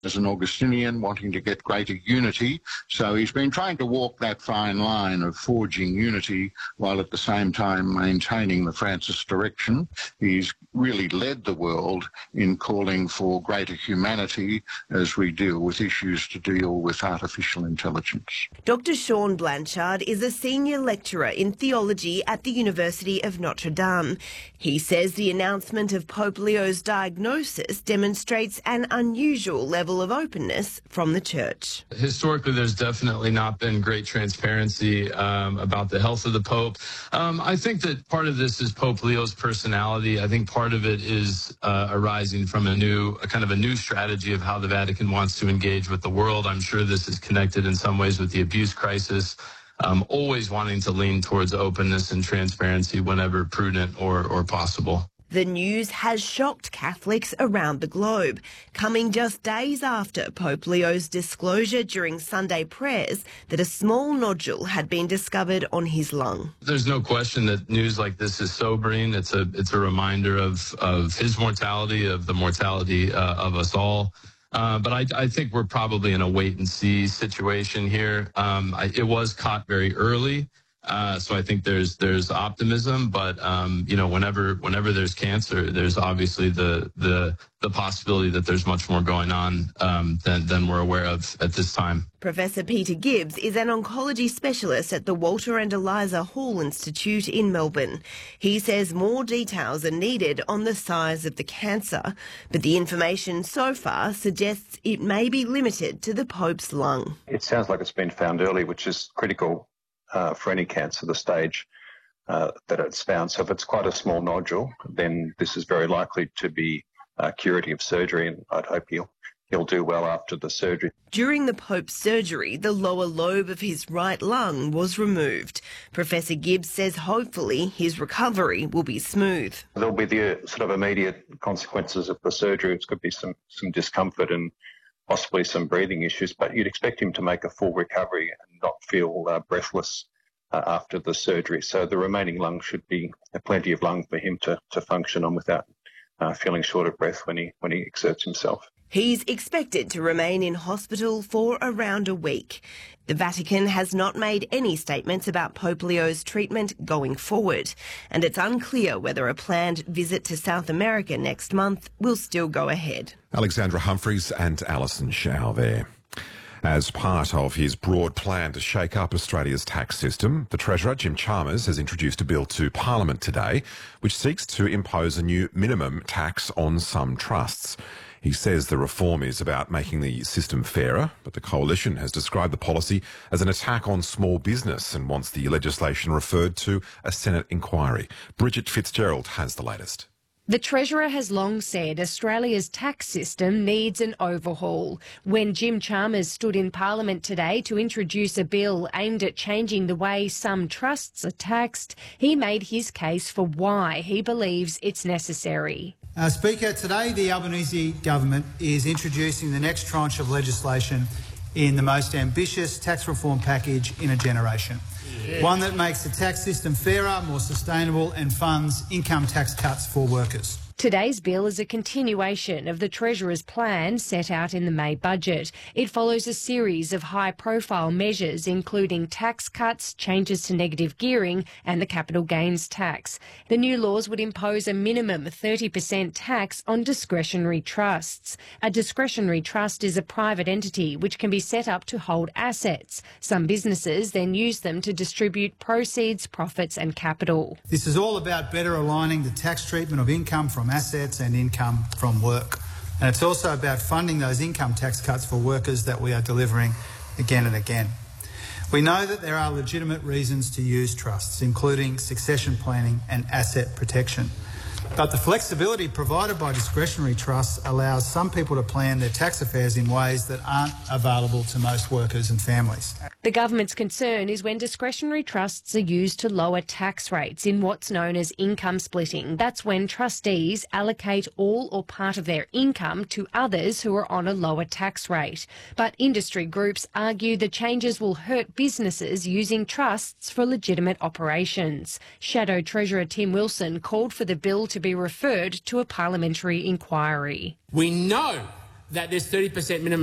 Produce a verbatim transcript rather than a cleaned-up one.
as an Augustinian, wanting to get greater unity. So he's been trying to walk that fine line of forging unity while at the same time maintaining the Francis direction. He's really led the world in calling for greater humanity as we deal with issues to deal with artificial intelligence. Doctor Sean Blanchard is a senior lecturer in theology at the University of Notre Dame. He says the announcement of Pope Leo's diagnosis demonstrates an unusual level of openness from the Church. Historically, there's definitely not been great transparency um, about the health of the Pope. Um, I think that part of this is Pope Leo's personality. I think part of it is uh, arising from a new, a kind of a new strategy of how the Vatican wants to engage with the world. I'm sure this is connected in some ways with the abuse crisis. Um, always wanting to lean towards openness and transparency whenever prudent or, or possible. The news has shocked Catholics around the globe, coming just days after Pope Leo's disclosure during Sunday prayers that a small nodule had been discovered on his lung. There's no question that news like this is sobering. It's a it's a reminder of, of his mortality, of the mortality uh, of us all. Uh, but I, I think we're probably in a wait-and-see situation here. Um, I, it was caught very early. Uh, so I think there's there's optimism, but um, you know, whenever whenever there's cancer, there's obviously the the the possibility that there's much more going on um, than than we're aware of at this time. Professor Peter Gibbs is an oncology specialist at the Walter and Eliza Hall Institute in Melbourne. He says more details are needed on the size of the cancer, but the information so far suggests it may be limited to the Pope's lung. It sounds like it's been found early, which is critical Uh, for any cancer, the stage uh, that it's found. So if it's quite a small nodule, then this is very likely to be uh, curative surgery, and I'd hope he'll, he'll do well after the surgery. During the Pope's surgery, the lower lobe of his right lung was removed. Professor Gibbs says hopefully his recovery will be smooth. There'll be the uh, sort of immediate consequences of the surgery. It's could be some, some discomfort and possibly some breathing issues, but you'd expect him to make a full recovery and not feel uh, breathless uh, after the surgery. So the remaining lung should be uh, plenty of lung for him to, to function on without uh, feeling short of breath when he, when he exerts himself. He's expected to remain in hospital for around a week. The Vatican has not made any statements about Pope Leo's treatment going forward, and it's unclear whether a planned visit to South America next month will still go ahead. Alexandra Humphreys and Alison Shao there. As part of his broad plan to shake up Australia's tax system, the Treasurer, Jim Chalmers, has introduced a bill to Parliament today which seeks to impose a new minimum tax on some trusts. He says the reform is about making the system fairer, but the Coalition has described the policy as an attack on small business and wants the legislation referred to a Senate inquiry. Bridget Fitzgerald has the latest. The Treasurer has long said Australia's tax system needs an overhaul. When Jim Chalmers stood in Parliament today to introduce a bill aimed at changing the way some trusts are taxed, he made his case for why he believes it's necessary. Uh, Speaker, today the Albanese government is introducing the next tranche of legislation in the most ambitious tax reform package in a generation. Yeah. One that makes the tax system fairer, more sustainable and funds income tax cuts for workers. Today's bill is a continuation of the Treasurer's plan set out in the May budget. It follows a series of high-profile measures, including tax cuts, changes to negative gearing and the capital gains tax. The new laws would impose a minimum thirty percent tax on discretionary trusts. A discretionary trust is a private entity which can be set up to hold assets. Some businesses then use them to distribute proceeds, profits and capital. This is all about better aligning the tax treatment of income from assets and income from work. And it's also about funding those income tax cuts for workers that we are delivering again and again. We know that there are legitimate reasons to use trusts, including succession planning and asset protection. But the flexibility provided by discretionary trusts allows some people to plan their tax affairs in ways that aren't available to most workers and families. The government's concern is when discretionary trusts are used to lower tax rates in what's known as income splitting. That's when trustees allocate all or part of their income to others who are on a lower tax rate. But industry groups argue the changes will hurt businesses using trusts for legitimate operations. Shadow Treasurer Tim Wilson called for the bill to be referred to a parliamentary inquiry. We know that this thirty percent minimum